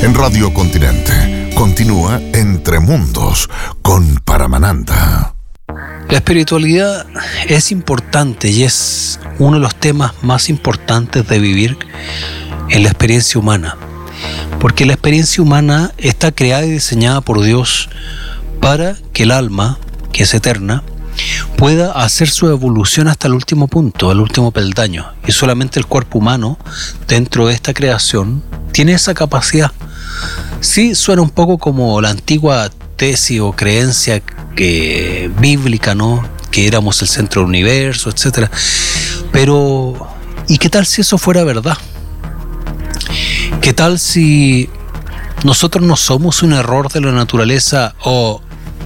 En Radio Continente continúa Entre Mundos con Paramananda. La espiritualidad es importante y es uno de los temas más importantes de vivir en la experiencia humana, porque la experiencia humana está creada y diseñada por Dios para que el alma, que es eterna, pueda hacer su evolución hasta el último punto, el último peldaño, y solamente el cuerpo humano dentro de esta creación tiene esa capacidad. Sí, suena un poco como la antigua tesis o creencia bíblica, ¿no? Que éramos el centro del universo, etcétera. Pero, ¿y qué tal si eso fuera verdad? ¿Qué tal si nosotros no somos un error de la naturaleza o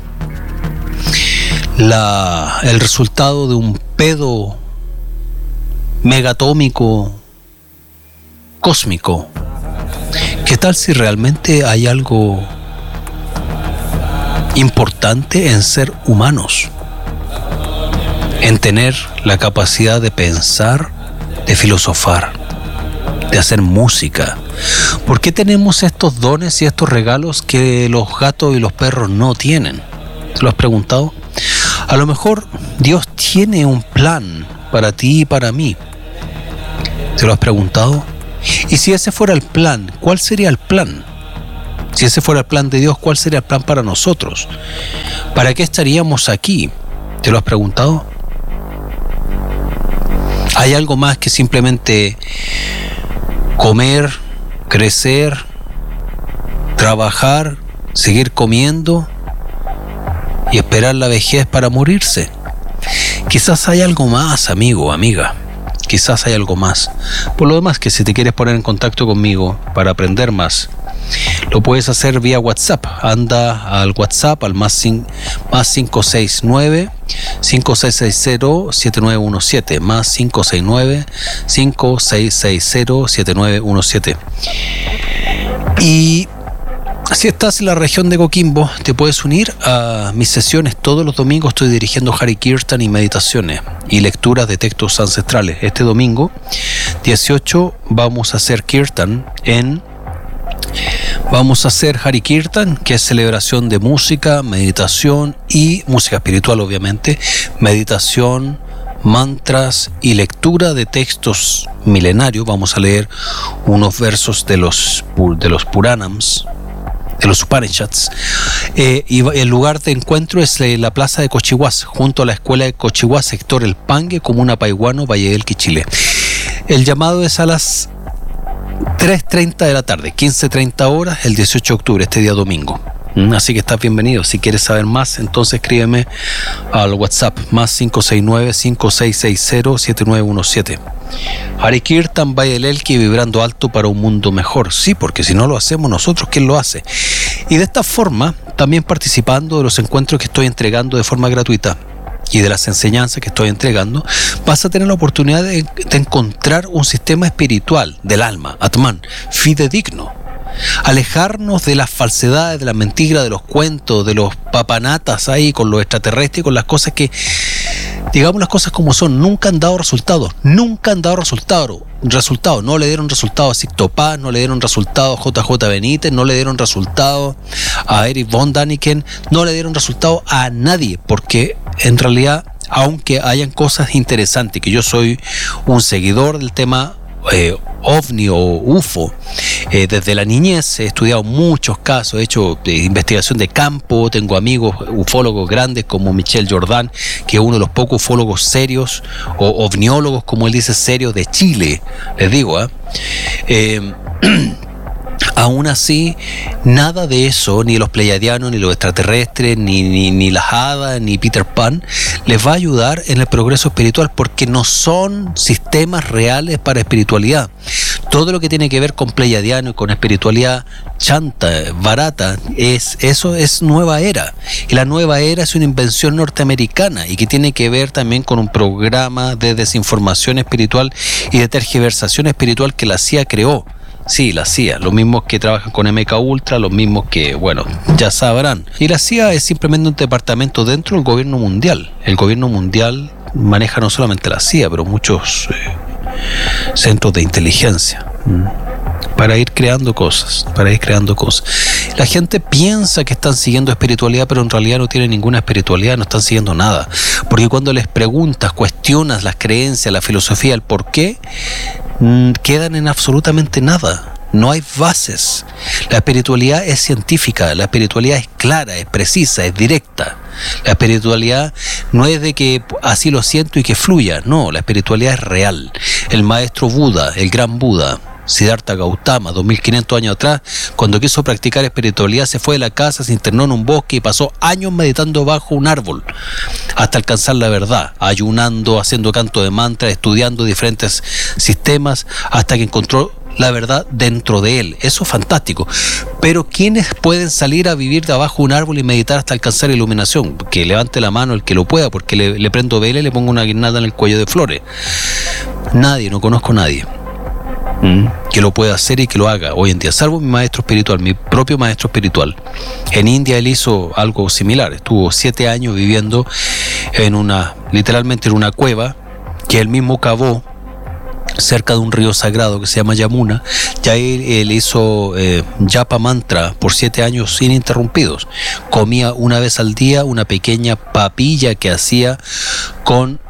el resultado de un pedo megatómico cósmico? ¿Qué tal si realmente hay algo importante en ser humanos? En tener la capacidad de pensar, de filosofar, de hacer música. ¿Por qué tenemos estos dones y estos regalos que los gatos y los perros no tienen? ¿Te lo has preguntado? A lo mejor Dios tiene un plan para ti y para mí. ¿Te lo has preguntado? Y si ese fuera el plan, ¿cuál sería el plan? Si ese fuera el plan de Dios, ¿cuál sería el plan para nosotros? ¿Para qué estaríamos aquí? ¿Te lo has preguntado? ¿Hay algo más que simplemente comer, crecer, trabajar, seguir comiendo y esperar la vejez para morirse? Quizás hay algo más, amigo, amiga. Quizás hay algo más. Por lo demás, que si te quieres poner en contacto conmigo para aprender más, lo puedes hacer vía WhatsApp. Anda al WhatsApp al más 569 5660 7917, más 569 5660 7917. Y si estás en la región de Coquimbo, te puedes unir a mis sesiones. Todos los domingos estoy dirigiendo Hari Kirtan y meditaciones y lecturas de textos ancestrales. Este domingo 18 vamos a hacer Kirtan Vamos a hacer Hari Kirtan, que es celebración de música, meditación y música espiritual, obviamente, meditación, mantras y lectura de textos milenarios. Vamos a leer unos versos de los Puranams, de los Upanishads, y el lugar de encuentro es la plaza de Cochihuás, junto a la escuela de Cochihuás, sector El Pangue, comuna Paiguano, Valle del Chile. El llamado es a las 3:30 de la tarde, 15:30 horas, el 18 de octubre, este día domingo. Así que estás bienvenido. Si quieres saber más, entonces escríbeme al WhatsApp, más 569 5660 7917. Hari Kirtan, Valle del Elqui, vibrando alto para un mundo mejor. Sí, porque si no lo hacemos nosotros, ¿quién lo hace? Y de esta forma, también participando de los encuentros que estoy entregando de forma gratuita y de las enseñanzas que estoy entregando, vas a tener la oportunidad de encontrar un sistema espiritual del alma, Atman, fidedigno. Alejarnos de las falsedades, de las mentiras, de los cuentos, de los papanatas ahí con los extraterrestres y con las cosas que, digamos las cosas como son, nunca han dado resultados. No le dieron resultados a Sixto Paz, no le dieron resultados a JJ Benítez, no le dieron resultados a Erich von Däniken, no le dieron resultados a nadie, porque en realidad, aunque hayan cosas interesantes, que yo soy un seguidor del tema OVNI o UFO, desde la niñez he estudiado muchos casos, he hecho investigación de campo, tengo amigos ufólogos grandes como Michel Jordan, que es uno de los pocos ufólogos serios o ovniólogos, como él dice, serios de Chile, les digo, aún así, nada de eso, ni los pleiadianos, ni los extraterrestres, ni las hadas, ni Peter Pan, les va a ayudar en el progreso espiritual, porque no son sistemas reales para espiritualidad. Todo lo que tiene que ver con pleiadiano y con espiritualidad chanta, barata, eso es nueva era. Y la nueva era es una invención norteamericana y que tiene que ver también con un programa de desinformación espiritual y de tergiversación espiritual que la CIA creó. Sí, la CIA, los mismos que trabajan con MK Ultra, los mismos que, bueno, ya sabrán. Y la CIA es simplemente un departamento dentro del gobierno mundial. El gobierno mundial maneja no solamente la CIA, pero muchos centros de inteligencia. para ir creando cosas. La gente piensa que están siguiendo espiritualidad, pero en realidad no tienen ninguna espiritualidad, no están siguiendo nada. Porque cuando les preguntas, cuestionas las creencias, la filosofía, el por qué, quedan en absolutamente nada. No hay bases. La espiritualidad es científica, la espiritualidad es clara, es precisa, es directa. La espiritualidad no es de que así lo siento y que fluya, no, la espiritualidad es real. El maestro Buda, el gran Buda, Siddhartha Gautama, 2500 años atrás, cuando quiso practicar espiritualidad, se fue de la casa, se internó en un bosque y pasó años meditando bajo un árbol hasta alcanzar la verdad, ayunando, haciendo canto de mantra, estudiando diferentes sistemas, hasta que encontró la verdad dentro de él. Eso es fantástico. Pero ¿quiénes pueden salir a vivir de abajo un árbol y meditar hasta alcanzar iluminación? Que levante la mano el que lo pueda, porque le prendo vela y le pongo una guirnalda en el cuello de flores. Nadie, no conozco a nadie que lo pueda hacer y que lo haga hoy en día, salvo mi maestro espiritual, mi propio maestro espiritual. En India él hizo algo similar. Estuvo 7 años viviendo literalmente en una cueva que él mismo cavó cerca de un río sagrado que se llama Yamuna. Ya él hizo japa mantra por 7 años ininterrumpidos. Comía una vez al día una pequeña papilla que hacía con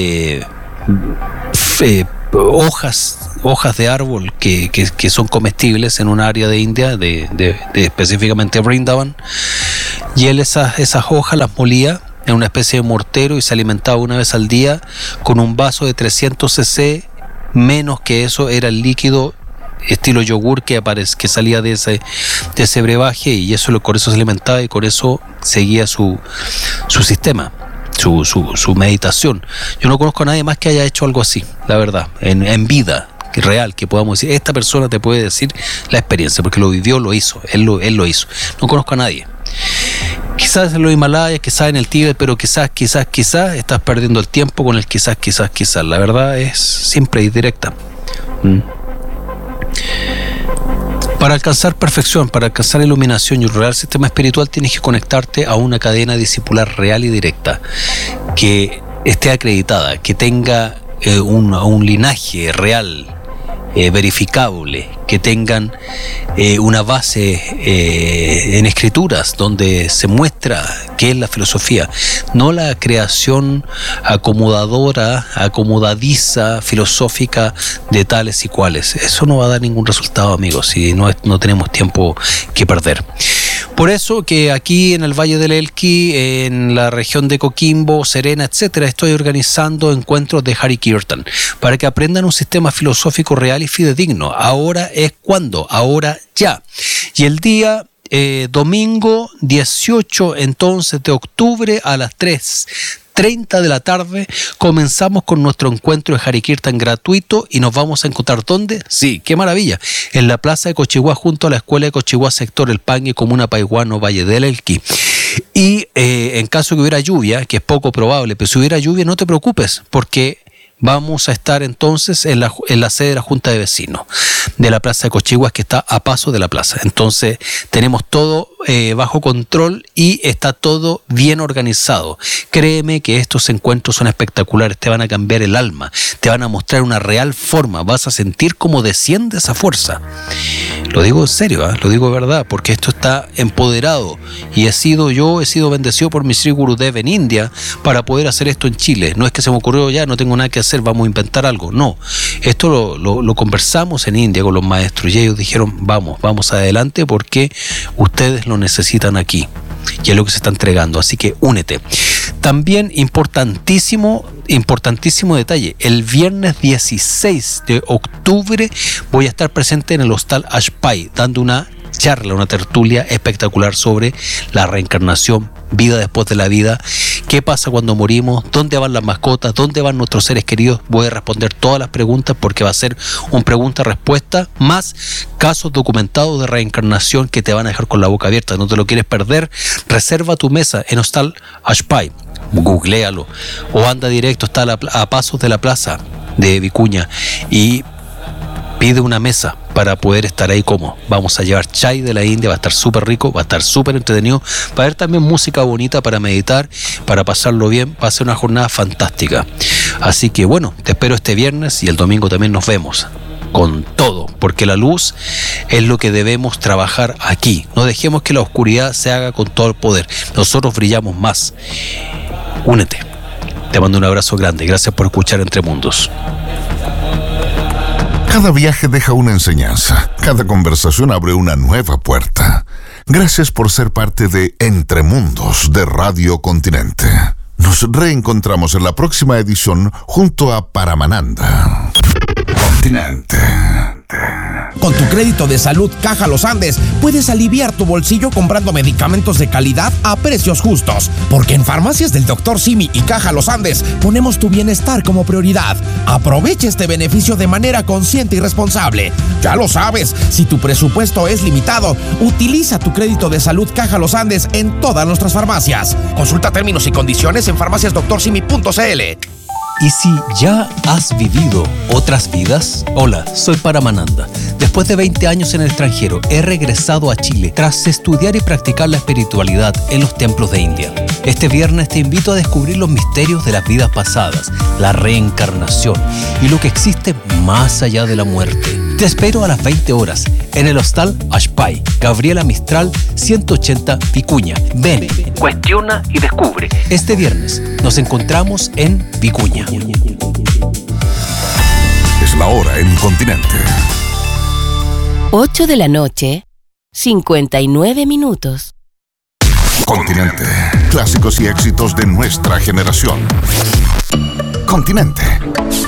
hojas de árbol que son comestibles en un área de India, de específicamente Vrindavan, y él esas hojas las molía en una especie de mortero y se alimentaba una vez al día con un vaso de 300 cc. Menos que eso era el líquido estilo yogur que salía de ese brebaje, y con eso se alimentaba y con eso seguía su sistema, su meditación. Yo no conozco a nadie más que haya hecho algo así, la verdad, en vida real, que podamos decir, esta persona te puede decir la experiencia, porque lo vivió, lo hizo, él lo hizo. No conozco a nadie. Quizás en los Himalayas, quizás en el Tíbet, pero quizás estás perdiendo el tiempo con el quizás. La verdad es simple y directa. Para alcanzar perfección, para alcanzar iluminación y un real sistema espiritual, tienes que conectarte a una cadena discipular real y directa, que esté acreditada, que tenga un linaje real, verificable, que tengan una base en escrituras donde se muestra qué es la filosofía, no la creación acomodadiza, filosófica de tales y cuales. Eso no va a dar ningún resultado, amigos, si no tenemos tiempo que perder. Por eso que aquí en el Valle del Elqui, en la región de Coquimbo, Serena, etcétera, estoy organizando encuentros de Hari Kirtan para que aprendan un sistema filosófico real y fidedigno. Ahora es cuando, ahora ya. Y el día domingo 18 entonces de octubre a las 3:30 de la tarde comenzamos con nuestro encuentro de Hari Kirtan gratuito, y nos vamos a encontrar ¿dónde? Sí, qué maravilla, en la plaza de Cochihuá, junto a la escuela de Cochihuá, sector El Pangue, comuna Paiguano, Valle del Elqui. Y en caso que hubiera lluvia, que es poco probable, pero si hubiera lluvia no te preocupes, porque vamos a estar entonces en la sede de la Junta de Vecinos de la Plaza de Cochihuas, que está a paso de la plaza. Entonces tenemos todo bajo control y está todo bien organizado. Créeme que estos encuentros son espectaculares, te van a cambiar el alma, te van a mostrar una real forma, vas a sentir cómo desciende esa fuerza. Lo digo en serio, lo digo de verdad, porque esto está empoderado, y he sido bendecido por mi Sri Gurudev en India para poder hacer esto en Chile. No es que se me ocurrió ya, no tengo nada que hacer, vamos a inventar algo. No, esto lo conversamos en India con los maestros y ellos dijeron, vamos adelante, porque ustedes lo necesitan aquí y es lo que se está entregando, así que únete. También importantísimo detalle, el viernes 16 de octubre voy a estar presente en el Hostal Ashpai dando una charla, una tertulia espectacular sobre la reencarnación, vida después de la vida, qué pasa cuando morimos, dónde van las mascotas, dónde van nuestros seres queridos. Voy a responder todas las preguntas, porque va a ser un pregunta-respuesta más casos documentados de reencarnación que te van a dejar con la boca abierta. No te lo quieres perder. Reserva tu mesa en Hostal Ashpai, googléalo, o anda directo, está a pasos de la plaza de Vicuña, y pide una mesa para poder estar ahí. Como vamos a llevar chai de la India, va a estar súper rico, va a estar súper entretenido, va a haber también música bonita para meditar, para pasarlo bien, va a ser una jornada fantástica. Así que bueno, te espero este viernes, y el domingo también nos vemos. con todo, porque la luz es lo que debemos trabajar aquí. No dejemos que la oscuridad se haga con todo el poder. Nosotros brillamos más. Únete. Te mando un abrazo grande. Gracias por escuchar Entre Mundos. Cada viaje deja una enseñanza. Cada conversación abre una nueva puerta. Gracias por ser parte de Entre Mundos de Radio Continente. Nos reencontramos en la próxima edición junto a Paramananda. Continente. Con tu crédito de salud Caja Los Andes puedes aliviar tu bolsillo comprando medicamentos de calidad a precios justos. Porque en Farmacias del Dr. Simi y Caja Los Andes ponemos tu bienestar como prioridad. Aprovecha este beneficio de manera consciente y responsable. Ya lo sabes, si tu presupuesto es limitado, utiliza tu crédito de salud Caja Los Andes en todas nuestras farmacias. Consulta términos y condiciones en farmaciasdoctorsimi.cl. ¿Y si ya has vivido otras vidas? Hola, soy Paramananda. Después de 20 años en el extranjero, he regresado a Chile tras estudiar y practicar la espiritualidad en los templos de India. Este viernes te invito a descubrir los misterios de las vidas pasadas, la reencarnación y lo que existe más allá de la muerte. Te espero a las 20 horas en el Hostal Ashpai, Gabriela Mistral 180 Vicuña. Ven, cuestiona y descubre. Este viernes nos encontramos en Vicuña. Es la hora en Continente. 8 de la noche, 59 minutos. Continente. Clásicos y éxitos de nuestra generación. Continente.